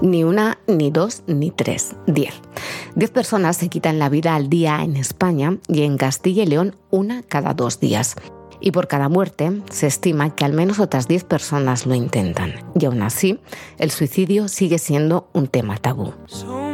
Ni una, ni dos, ni tres, 10. 10 personas se quitan la vida al día en España y en Castilla y León una cada 2 días. Y por cada muerte se estima que al menos otras 10 personas lo intentan. Y aún así, el suicidio sigue siendo un tema tabú.